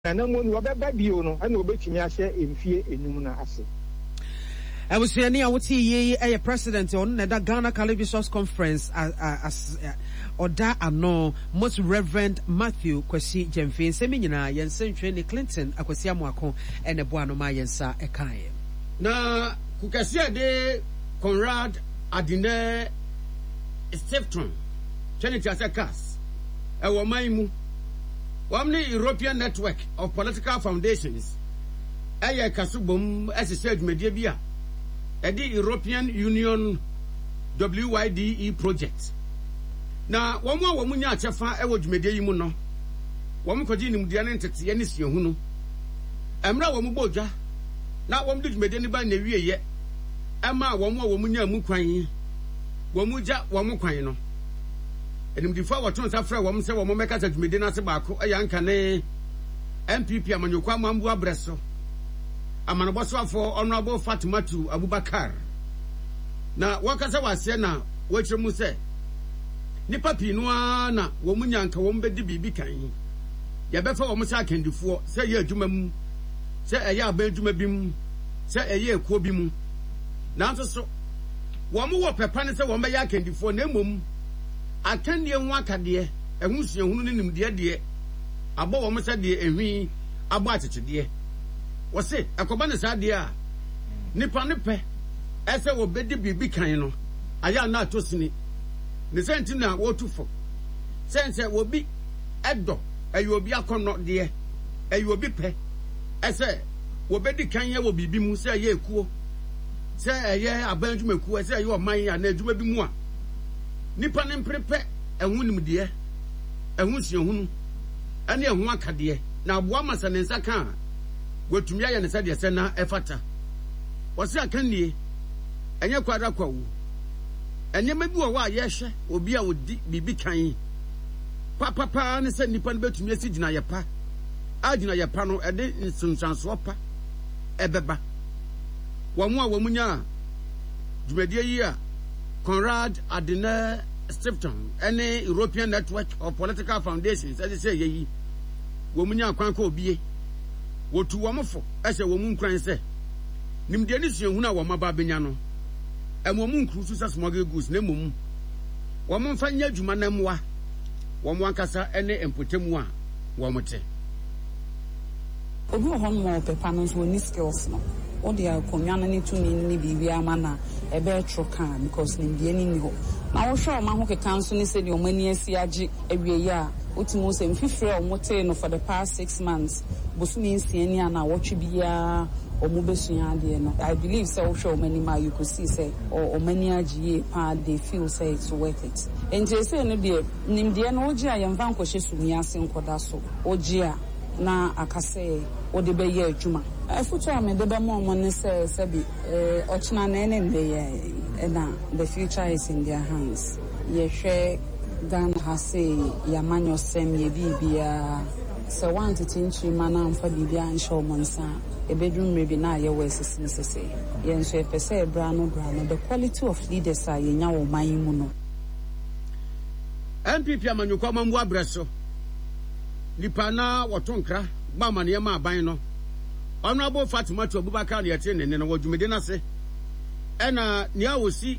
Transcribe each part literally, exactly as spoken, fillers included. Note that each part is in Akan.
na na mo no obeba bio no ana obetumi ahye emfie enum na ase. I was saying, I would see a president on the Ghana Calibistos Conference as or that I know most Reverend Matthew Kwesi Jemfin Seminina Yensen Training Clinton Akwasia Mwako and the Buano Mayensa Ekaye. Na kukasia de Conrad Adine Stepton Trinity Asekas ewo maimu wamne European Network of Political Foundations eye kasubom esese adwumadie bia edi European Union W Y D E project na womu a womu nya achefa ewo dwumadie yi mu no womu koji nimdia ne ntete ye ne siehu no emra womu bodwa na womu dwumadie ni ba na wieye ema womu a womu nya mu kwan womu ja womu kwan no enimdifa waton sa fra womu se womu meka sa dwumadie na se baako eya nka ne M P P amanyokwa mambu abreso amanoboso afọ honorable Fatimatu Abubakar na wakasa wase na wachemu se nipa pinu na wo munyanka wo mbedi bibi kan ya befa wo musa akandifo se ye adwuma mu se eye aba adwuma bi mu se eye ekuo bi mu na nso so wo mu wo pepa ne se wo mbe ya akandifo na emom akandie hu akade ehun suahunu ne nimde de abo wo musa de ehwi abo achechede wose akoba ne sade a nipa ne pe ese wo bedi bibi kan no aya na atosini ne senti na wo tufo sense wo bi edo ayo bi akono de ayo bi pe ese wo bedi kan ye wo bibi mu se ye ekuo se eye abanjuma ekuo ese ye oman ya na adwuma bi mu a nipa ne mprepe ehun nimde ehun siehunu ane ehun akade na aboa masa ne nsa kan wetumi aye ne sade se na efata wose akanie enye kwada kwawu enye mabi wo wa ye hye obi a odi bibi kan papa pa ne se nipa ne betumi asi gina ye pa agina ye pa no ede nsonsanso pa ebeba wamu a wamu nya dwumadie yi a Conrad Adine Stepton ene European Network of Political Foundations as say yi wamu nya kwan ka obie wotu wamfo ese wamu nkran se nimde ni suahu na wama ba benya no emomu nkru su smuggle goods na emomu wamu mfa nya adwuma na mwa wamu ankasa ene empotemu a wamote obi ho mo pepa no so ni skills no o de akonwa na ni tumi ni bibia ama na ebe tro kan because nimde ni ni ho na wo hwe o ma ho keka so ni se de o mani asi age awie ya otimu se mfifre o mote no for the past six months bosumi nsiani ana wotwe bia o mo besua ade no I believe so wo hwe o mani ma you could see say o mani age pa they feel say it's worth it enti se no de nimde no oji ayemfa nkohye sumi ase nkoda so oji a na akase o de be ye adwuma afutu ame de be mo mo ne se se bi eh ochina na ene nde ye na the future is in their hands ye hwe Ghana has say yamanyo sem ye bibia so want to tinchi mana amfa bibia nsho monsa e bedroom maybe na ye wesisi sese ye nso e pese bra no bra no the quality of leaders are ye nya wo man mu no M P P amanyokwa mambu abreso lipa na wotonkra ba mane ma aban no Honorable Fatimatu Abubakar ye tene ne no wodwumede na se ena ne awosi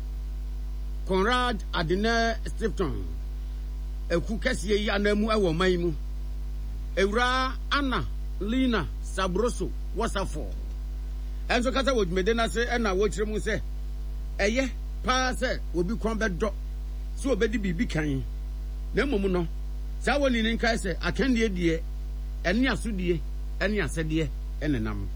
Conrad Adine Stepton eku kesiye yi anamu ewo man mu ewura Anna Lina Sabroso wasafo enso kasa wodwumede na se ena wo kire mu se eye pa se obi kwan bedo so obedi bibi kan na mmom no sa woni ni nkai se akandie die ene asodie ene asede ene nam.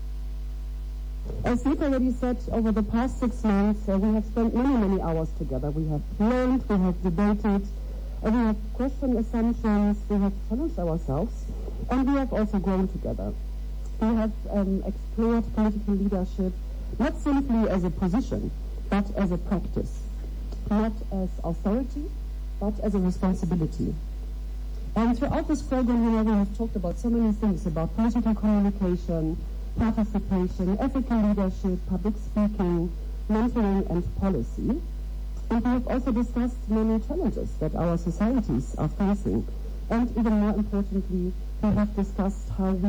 As Nick already said, over the past six months, uh, we have spent many, many hours together. We have learned, we have debated, uh, we have questioned assumptions, we have challenged ourselves, and we have also grown together. We have um, explored political leadership, not simply as a position, but as a practice, not as authority, but as a responsibility. And throughout this program, you know, we have talked about so many things, about political communication, participation, ethical leadership, public speaking, mentoring and policy. And we have also discussed many challenges that our societies are facing. And even more importantly, We have discussed how we